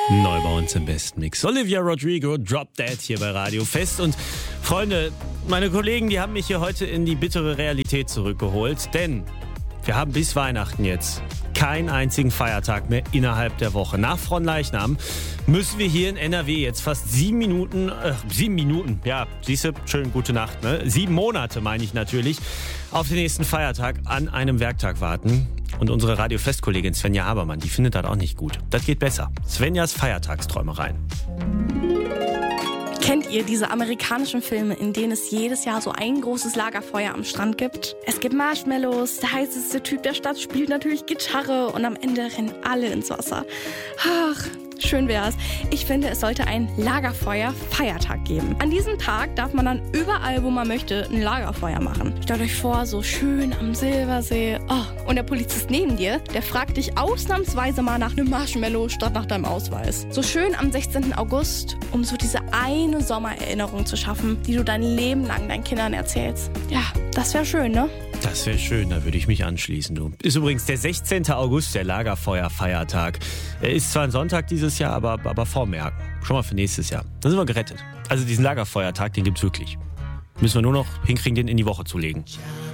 Neu bei uns im besten Mix. Olivia Rodrigo, Drop Dead hier bei Radio Fest. Und Freunde, meine Kollegen, die haben mich hier heute in die bittere Realität zurückgeholt. Denn wir haben bis Weihnachten jetzt keinen einzigen Feiertag mehr innerhalb der Woche. Nach Fronleichnam müssen wir hier in NRW jetzt fast 7 Minuten, ja, siehst du, schön, gute Nacht, ne? 7 Monate meine ich natürlich, auf den nächsten Feiertag an einem Werktag warten. Und unsere Radio-Fest-Kollegin Svenja Habermann, die findet das auch nicht gut. Das geht besser. Svenjas Feiertagsträumereien. Kennt ihr diese amerikanischen Filme, in denen es jedes Jahr so ein großes Lagerfeuer am Strand gibt? Es gibt Marshmallows, der heißeste Typ der Stadt spielt natürlich Gitarre und am Ende rennen alle ins Wasser. Ach, schön wär's. Ich finde, es sollte ein Lagerfeuer-Feiertag geben. An diesem Tag darf man dann überall, wo man möchte, ein Lagerfeuer machen. Stellt euch vor, so schön am Silbersee. Oh, und der Polizist neben dir, der fragt dich ausnahmsweise mal nach einem Marshmallow statt nach deinem Ausweis. So schön am 16. August, um so diese eine Sommererinnerung zu schaffen, die du dein Leben lang deinen Kindern erzählst. Ja, das wäre schön, ne? Das wäre schön, da würde ich mich anschließen, du. Ist übrigens der 16. August, der Lagerfeuer-Feiertag. Er ist zwar ein Sonntag dieses Jahr, aber vormerken. Schon mal für nächstes Jahr. Dann sind wir gerettet. Also diesen Lagerfeuertag, den gibt's wirklich. Müssen wir nur noch hinkriegen, den in die Woche zu legen.